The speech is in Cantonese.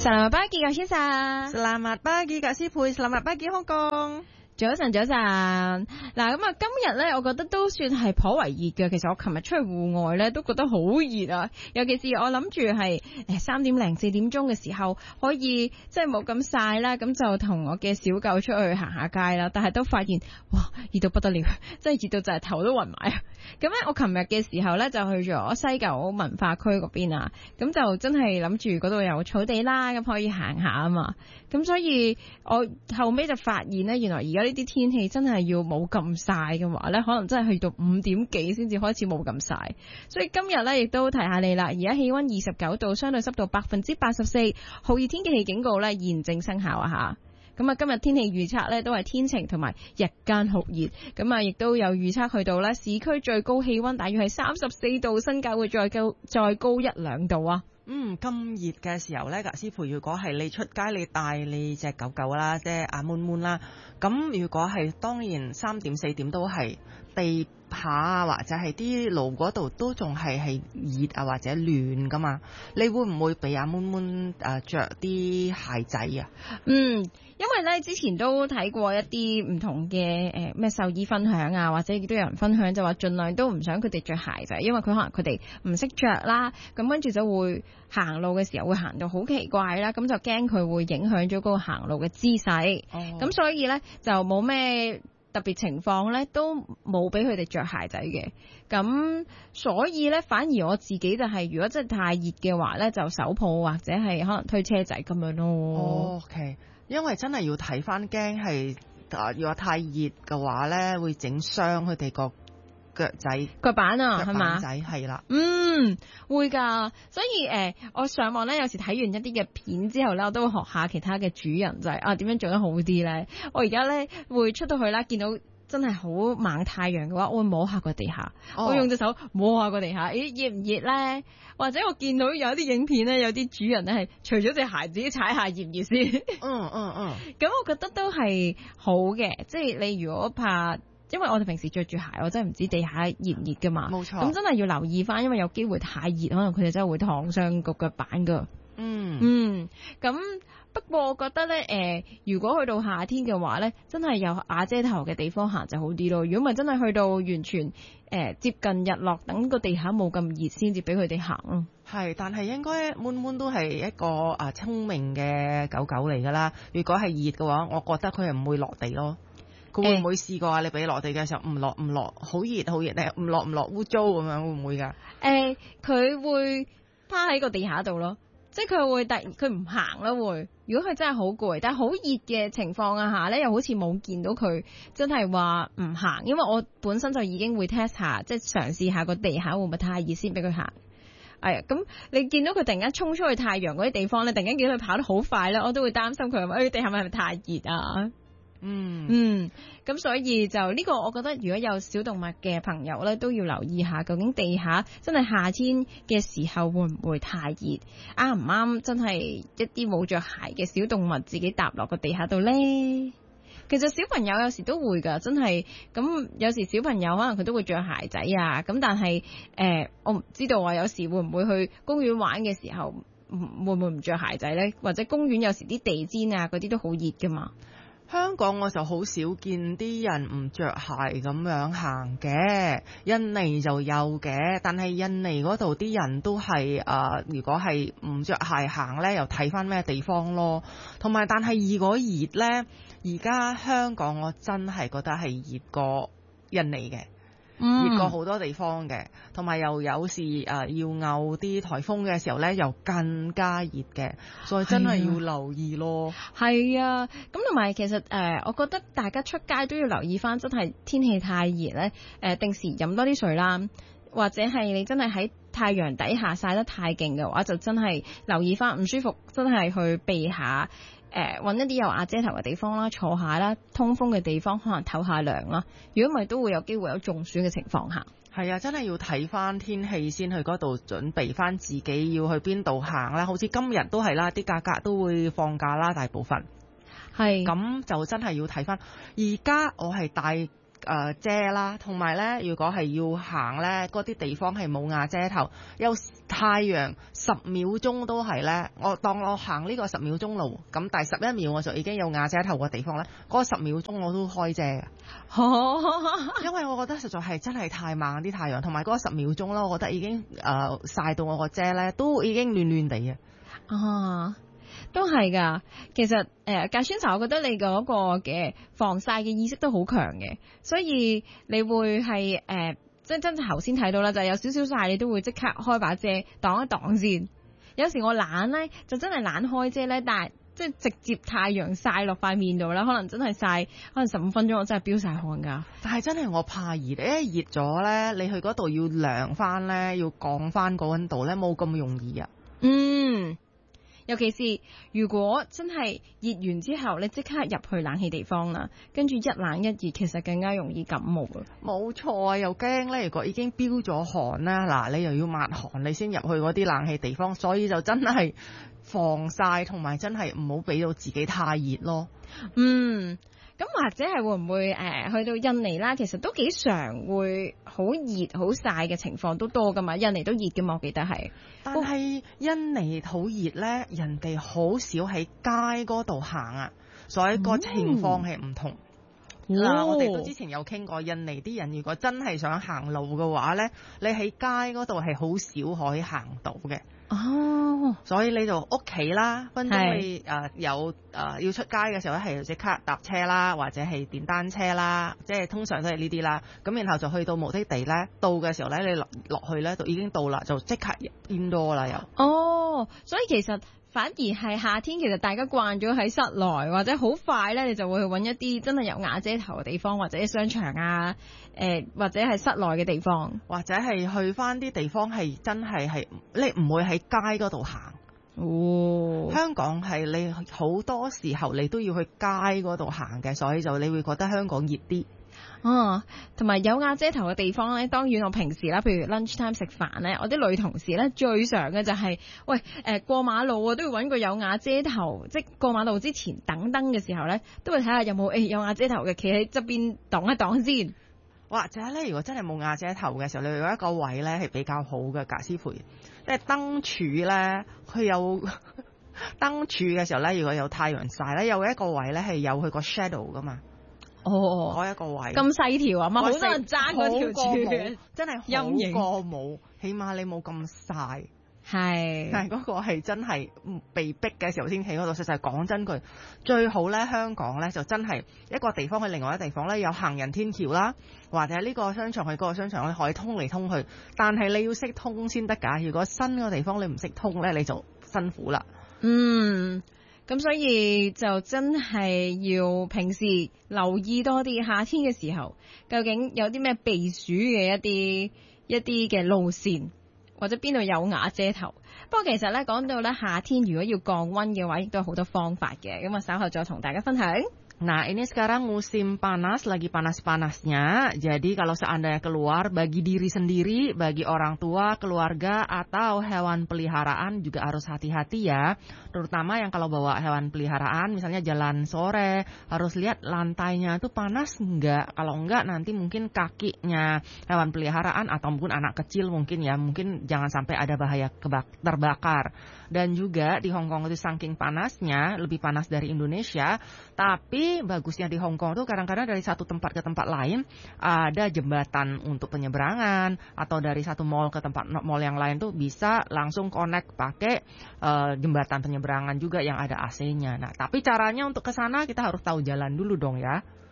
Selamat pagi Kak Sisa。 Selamat pagi Kak Sipuy。Selamat pagi Hong Kong。 早晨，早晨。嗱，咁啊，今日咧，我覺得都算係頗為熱嘅。其實我琴日出去戶外咧，都覺得好熱啊。尤其是我諗住係3點零4點鐘嘅時候，可以即係冇咁曬啦，咁就同我嘅小狗出去行下街啦。但係都發現，哇，熱到不得了，真係熱到就係頭都暈埋啊！咁咧，我琴日嘅時候咧，就去咗西九文化區嗰邊啊。咁就真係諗住嗰度有草地啦，咁可以行下啊嘛。咁所以我後尾就發現咧，原來而家呢啲天氣真係要冇咁曬嘅話咧，可能真係去到5點幾先至開始冇咁曬。所以今日咧亦都提下你啦，而家氣溫29度，相對濕度84%，酷熱天氣警告咧現正生效啊吓。咁啊，今日天氣預測咧都係天晴同埋日間酷熱，咁啊亦都有預測去到咧市區最高氣溫大約係34度，新界會再高1-2度啊。 咁熱嘅時候咧，格師傅，如果係你出街，你帶你隻狗狗啦，即係阿悶悶啦，咁如果係當然3點4點都係地下啊，或者係啲路嗰度都仲係熱啊或者暖噶嘛，你會唔會俾阿悶悶着啲鞋仔啊？ 因為咧之前都睇過一啲唔同嘅咩獸醫分享啊，或者亦都有人分享就話盡量都唔想佢哋着鞋仔，因為佢可能佢哋唔識着啦，咁跟住就會行路嘅時候會行到好奇怪啦，咁就驚佢會影響咗嗰個行路嘅姿勢，咁所以咧就冇咩特別情況咧都冇俾佢哋着鞋仔嘅，咁所以咧反而我自己就係如果真係太熱嘅話咧，就手抱或者係可能推車仔咁樣咯。 OK。因為真係要睇翻，驚係如果太熱嘅話咧，會整傷佢哋個腳仔、 腳板啊，係嘛？ 腳板仔係啦， 會㗎。所以我上網咧，有時睇完一啲嘅片之後咧，我都會學下其他嘅主人，就係點樣做得好啲咧。我而家咧會出到去啦，見到真係好猛太陽嘅話，我會摸下個地下，我用隻手摸下個地下，熱唔熱咧？或者我見到有啲影片咧，有啲主人咧係除咗隻鞋自己踩下熱唔熱先？咁我覺得都係好嘅，即係你如果怕，因為我哋平時着住鞋，我真係唔知地下熱唔熱噶嘛。冇錯。咁真係要留意翻，因為有機會太熱，可能佢哋真係會燙傷個腳板噶。咁不過我覺得咧，如果去到夏天嘅話咧，真係有瓦遮頭嘅地方行就好啲咯。如果唔係真係去到完全接近日落，等個地下冇咁熱先至俾佢哋行咯。 係，但係應該悶悶都係一個聰明嘅狗狗嚟噶啦。如果係熱嘅話，我覺得佢係唔會落地咯。佢會唔會試過你俾落地嘅時候唔落，好熱咧，唔落污糟咁樣，會唔會㗎？ 佢會趴喺個地下度咯。即係佢唔行啦會，如果佢真係好攰，但係好熱嘅情況下咧，又好似冇見到佢真係話唔行，因為我本身就已經會 test 下，即係嘗試下個地下會唔會太熱先俾佢行。咁你見到佢突然間衝出去太陽嗰啲地方咧，突然間見到佢跑得好快咧，我都會擔心佢地下係咪太熱啊？咁所以就呢個我覺得如果有小動物嘅朋友咧，都要留意下究竟地下真係夏天嘅時候會唔會太熱，啱唔啱真係一啲冇着鞋嘅小動物自己踏落個地下度呢？其實小朋友有時都會噶，真係咁有時小朋友可能佢都會着鞋仔啊，咁但係我唔知道話有時會唔會去公園玩嘅時候會唔會唔着鞋仔呢？或者公園有時啲地氈啊嗰啲都好熱噶嘛。 香港我就好少見啲人唔着鞋咁樣行嘅，印尼就有嘅，但係印尼嗰度啲人都係如果係唔着鞋行呢，又睇翻咩地方咯。同埋但係如果熱呢，而家香港我真係覺得係熱過印尼嘅。熱過好多地方嘅，同埋又有時要拗啲颱風嘅時候呢，又更加熱嘅，所以真係要留意咯。 係啊，咁同埋其實我覺得大家出街都要留意翻，真係天氣太熱呢，定時飲多啲水啦，或者係你真係喺太陽底下曬得太勁嘅話，就真係留意翻唔舒服，真係去避下。揾一啲有瓦遮頭嘅地方啦，坐下啦，通風嘅地方，可能唞下涼啦。如果唔係，都會有機會有中暑嘅情況下。 係啊，真係要睇翻天氣先去嗰度準備翻自己要去邊度行啦。好似今日都係啦，啲價格都會放假啦，大部分。係。咁就真係要睇翻。而家我係帶遮啦，同埋咧，如果係要行咧，嗰啲地方係冇瓦遮頭，有太陽10秒鐘都係咧，我當我行呢個10秒鐘路，咁第11秒我就已經有瓦遮頭嘅地方咧，嗰10秒鐘我都開遮嘅。因為我覺得實在係真係太猛啲太陽，同埋嗰10秒鐘啦，我覺得已經曬到我個遮咧都已經暖暖地嘅。 啊，都係噶。其實格宣茶，我覺得你嗰個嘅防曬嘅意識都好強嘅，所以你會係即係真係頭先睇到啦，就係有少少曬，你都會即刻開把遮擋一擋先。有時我懶咧，就真係懶開遮咧，但係即係直接太陽曬落塊面度啦，可能真係曬可能15分鐘，我真係飆晒汗㗎。 但係真係我怕熱，因為熱咗咧，你去嗰度要涼翻咧，要降翻個溫度咧，冇咁容易啊。 嗯。尤其是如果真係熱完之後，你即刻入去冷氣地方啦，跟住一冷一熱，其實更加容易感冒啊！ 冇錯啊，又驚咧，如果已經飆咗汗啦，嗱，你又要抹汗，你先入去嗰啲冷氣地方，所以就真係防曬同埋真係唔好俾到自己太熱咯。 嗯。咁或者係會唔會去到印尼啦？其實都幾常會好熱好曬嘅情況都多噶嘛，印尼都熱噶嘛，我記得係。 但係印尼好熱咧，人哋好少喺街嗰度行啊，所以個情況係唔同。嗱，我哋都之前有傾過，印尼啲人如果真係想行路嘅話咧，你喺街嗰度係好少可以行到嘅。 哦， 所以你就屋企啦，分鐘你有要出街嘅時候咧，係即刻搭車啦，或者係電單車啦，即係通常都係呢啲啦。咁然後就去到目的地咧，到嘅時候咧，你落去咧就已經到啦，就即刻 indoor 啦又。 哦，所以其實反而係夏天，其實大家慣咗喺室內，或者好快咧，你就會去揾一啲真係有瓦遮頭嘅地方，或者商場啊，或者係室內嘅地方， 或者係去翻啲地方係真係你唔會喺街嗰度行。 哦， 香港係你好多時候你都要去街嗰度行嘅，所以就你會覺得香港熱啲。 同埋有瓦遮頭嘅地方咧，當然我平時啦，譬如 lunch time 食飯咧，我啲女同事咧最常嘅就係，喂，過馬路啊都要揾個有瓦遮頭，即係過馬路之前等燈嘅時候咧，都會睇下有冇有瓦遮頭嘅，企喺側邊擋一擋先。 或者咧，如果真係冇瓦遮頭嘅時候，你有一個位咧係比較好嘅，格師傅，即係燈柱咧，佢有燈柱嘅時候咧，如果有太陽曬咧，有一個位咧係有佢個 shadow 噶嘛。 哦， 嗰一個位咁細條啊嘛，好多人爭嗰條柱， 真係陰過冇，起碼你冇咁曬。係，但係嗰個係真係被逼嘅時候先起嗰度。實際講真句，最好咧香港咧就真係一個地方去另外一個地方咧有行人天橋啦，或者呢個商場去嗰個商場咧可以通嚟通去。但係你要識通先得㗎，如果新個地方你唔識通咧，你就辛苦啦。 咁所以就真係要平時留意多啲，夏天嘅時候究竟有啲咩避暑嘅一啲嘅路線，或者邊度有瓦遮頭。不過其實咧講到咧夏天如果要降溫嘅話，亦都有好多方法嘅。咁我稍後再同大家分享。 Nah, ini sekarang musim panas, lagi panas-panasnya. Jadi kalau seandainya keluar, bagi diri sendiri, bagi orang tua, keluarga, atau hewan peliharaan juga harus hati-hati ya. Terutama yang kalau bawa hewan peliharaan, misalnya jalan sore, harus lihat lantainya itu panas enggak. Kalau enggak, nanti mungkin kakinya hewan peliharaan atau mungkin anak kecil mungkin ya, mungkin jangan sampai ada bahaya terbakar. Dan juga di Hong Kong itu saking panasnya, lebih panas dari Indonesia, tapi bagusnya di Hong Kong tuh kadang-kadang dari satu tempat ke tempat lain ada jembatan untuk penyeberangan, atau dari satu mall ke tempat mall yang lain tuh bisa langsung connect pakai jembatan penyeberangan juga yang ada AC-nya. Nah, tapi caranya untuk ke sana kita harus tahu jalan dulu dong ya.